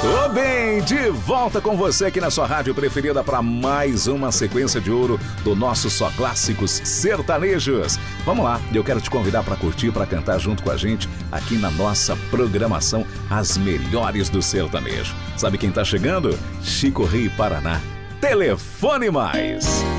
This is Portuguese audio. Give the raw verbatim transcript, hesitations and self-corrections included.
Tô bem, de volta com você aqui na sua rádio preferida para mais uma sequência de ouro do nosso Só Clássicos Sertanejos. Vamos lá, eu quero te convidar para curtir, para cantar junto com a gente aqui na nossa programação As Melhores do Sertanejo. Sabe quem tá chegando? Chico Rei Paraná. Telefone Mais.